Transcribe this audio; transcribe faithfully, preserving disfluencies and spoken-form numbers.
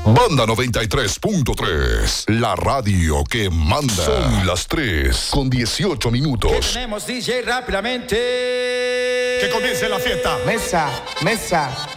Banda noventa y tres punto tres, la radio que manda. Son las tres con dieciocho minutos. ¿Qué tenemos, D J? Rápidamente. Que comience la fiesta. Mesa, mesa.